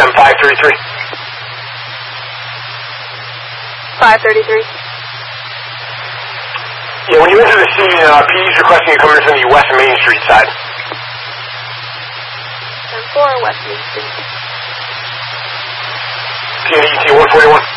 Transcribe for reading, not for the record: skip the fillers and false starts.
533. 533. Yeah, when you enter the scene, PD's requesting you come in from the West Main Street side. 10-4, West Main Street. TNET 141.